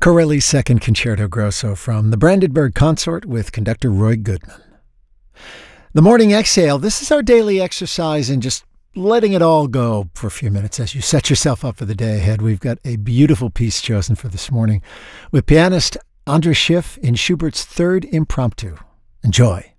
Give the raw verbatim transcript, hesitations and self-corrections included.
Corelli's Second Concerto Grosso from the Brandenburg Consort with conductor Roy Goodman. The morning exhale, this is our daily exercise in just letting it all go for a few minutes as you set yourself up for the day ahead. We've got a beautiful piece chosen for this morning with pianist Andras Schiff in Schubert's Third Impromptu. Enjoy.